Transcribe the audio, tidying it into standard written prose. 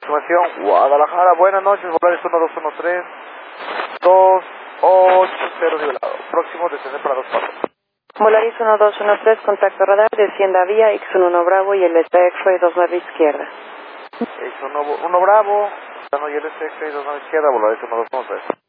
Información, Guadalajara, buenas noches, Volaris 1213, 280 nivelado. Próximo, descender para 24. Volaris 1213, contacto radar, descienda vía X11 Bravo y el X-Ray 29 izquierda. X1 Bravo, y el X-Ray 29 izquierda, Volaris 1213.